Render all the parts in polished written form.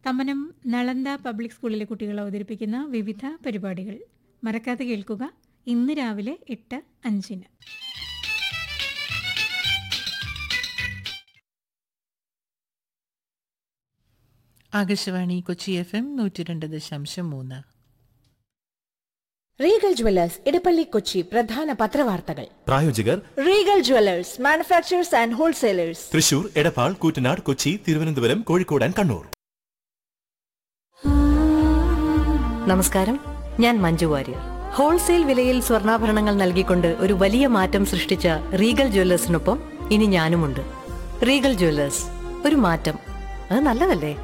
Thammanam Nalanda public സ്കൂളിലെ കുട്ടികൾ അവതരിപ്പിക്കുന്ന വിവിധ പരിപാടികൾ മറക്കാതെ കേൾക്കുക. ഇന്ന് രാവിലെ 8:05. Akashvani Kochi FM 102.3. Regal Jewellers Edappally Kochi പ്രധാന പത്രവാർത്തകൾ. പ്രായോജകർ Regal Jewellers manufacturers and wholesalers, Thrissur, Edappal, Koottanad, Kochi, Thiruvananthapuram, Kozhikode and Kannur. നമസ്കാരം, ഞാൻ മഞ്ജു വാര്യർ. ഹോൾസെയിൽ വിലയിൽ സ്വർണ്ണാഭരണങ്ങൾ നൽകിക്കൊണ്ട് ഒരു വലിയ മാറ്റം സൃഷ്ടിച്ച റീഗൽ ജ്വല്ലേഴ്സിനൊപ്പം ഇനി ഞാനുമുണ്ട്. റീഗൽ ജ്വല്ലേഴ്സ്, ഒരു മാറ്റം, അത് നല്ലതല്ലേ?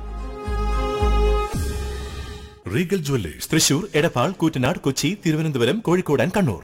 Regal Jewellers, Thrissur, Edappal, Koottanad, Kochi, Thiruvananthapuram, Kozhikode and Kannur.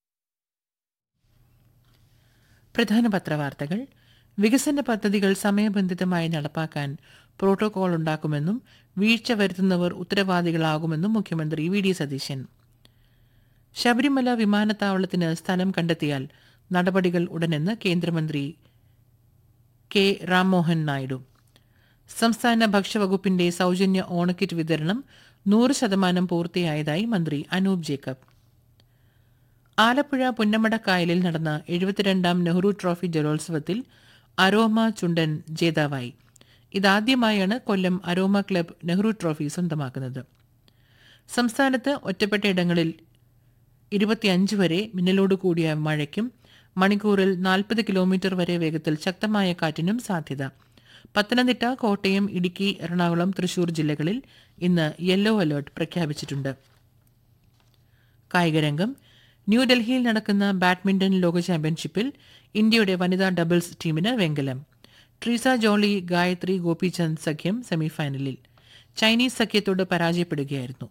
പ്രധാന പത്രവാർത്തകൾ. വികസന പദ്ധതികൾ സമയബന്ധിതമായി നടപ്പാക്കാൻ പ്രോട്ടോകോൾ ഉണ്ടാക്കുമെന്നും വീഴ്ച വരുത്തുന്നവർ ഉത്തരവാദികളാകുമെന്നും മുഖ്യമന്ത്രി വി ഡി സതീശൻ. ശബരിമല വിമാനത്താവളത്തിന് സ്ഥലം കണ്ടെത്തിയാൽ നടപടികൾ ഉടനെന്ന് കേന്ദ്രമന്ത്രി കെ രാംമോഹൻ നായിഡു. സംസ്ഥാന ഭക്ഷ്യവകുപ്പിന്റെ സൗജന്യ ഓണക്കിറ്റ് വിതരണം 100% പൂർത്തിയായതായി മന്ത്രി അനൂപ് ജേക്കബ്. ആലപ്പുഴ പുന്നമടക്കായലിൽ നടന്ന 72ാം നെഹ്റു ട്രോഫി ജലോത്സവത്തിൽ അരോമ ചുണ്ടൻ ജേതാവായി. ഇതാദ്യമായാണ് കൊല്ലം അരോമ ക്ലബ് നെഹ്റു ട്രോഫി സ്വന്തമാക്കുന്നത്. സംസ്ഥാനത്ത് ഒറ്റപ്പെട്ടയിടങ്ങളിൽ 25 വരെ മിന്നലോട് കൂടിയ മഴയ്ക്കും മണിക്കൂറിൽ 40 കിലോമീറ്റർ വരെ വേഗത്തിൽ ശക്തമായ കാറ്റിനും സാധ്യത. പത്തനംതിട്ട, കോട്ടയം, ഇടുക്കി, എറണാകുളം, തൃശൂർ ജില്ലകളിൽ ഇന്ന് യെല്ലോ അലർട്ട് പ്രഖ്യാപിച്ചിട്ടുണ്ട്. കായികരംഗം. ന്യൂഡൽഹിയിൽ നടക്കുന്ന ബാഡ്മിന്റൺ ലോക ചാമ്പ്യൻഷിപ്പിൽ ഇന്ത്യയുടെ വനിതാ ഡബിൾസ് ടീമിന് വെങ്കലം. ട്രീസ ജോളി, ഗായത്രി ഗോപിചന്ദ് സഖ്യം സെമിഫൈനലിൽ. Chinese സഖ്യത്തോട് പരാജയപ്പെടുകയായിരുന്നു.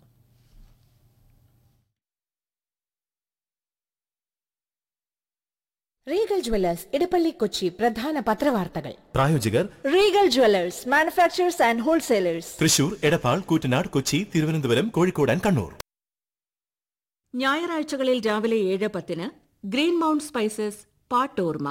Regal Jewellers Edappally Kochi പ്രധാന പത്രവാർത്തകൾ. പ്രായോജകർ Regal Jewellers manufacturers and wholesalers, Thrissur, Edappal, Koottanad, Kochi, Thiruvananthapuram, Kozhikode and Kannur. ഞായറാഴ്ചകളിൽ രാവിലെ 7:10 green mount spices പാട്ടോർമ.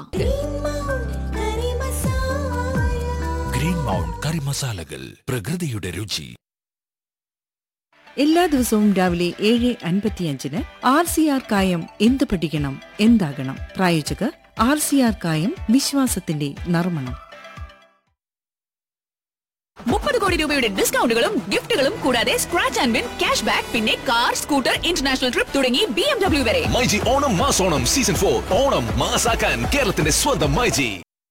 Green mount കറി മസാലകൾ, പ്രകൃതിയുടെ രുചി. എല്ലാ ദിവസവും രാവിലെ 7:55 RCR കായം എന്ത് പഠിക്കണം എന്താകണം. പ്രായോജകർ RCR കായം, വിശ്വാസത്തിന്റെ നർമ്മണം. 30 കോടി രൂപയുടെ ഡിസ്കൗണ്ടുകളും ഗിഫ്റ്റുകളും കൂടാതെ scratch and win, cash back, പിന്നെ കാർ, സ്കൂട്ടർ, ഇന്റർനാഷണൽ ട്രിപ്പ് തുടങ്ങി BMW വരെ. മൈജി ഓണം മാസോണം സീസൺ 4 ഓണം മാസാക്കാൻ കേരളത്തിന്റെ സ്വന്തം മൈജി.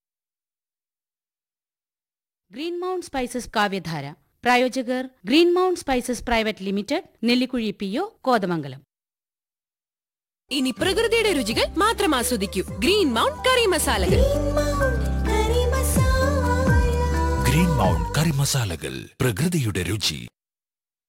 ഗ്രീൻ മൗണ്ട് സ്പൈസസ് കാവ്യധാര. പ്രായോജകർ green mount spices private limited, Nellikuzhi PO, Kothamangalam. ഇനി പ്രകൃതിയുടെ രുചികൾ മാത്രം ആസ്വദിക്കൂ. ഗ്രീൻ മൗണ്ട് കറി മസാലകൾ. ഗ്രീൻ മൗണ്ട് കറി മസാലകൾ, പ്രകൃതിയുടെ രുചി.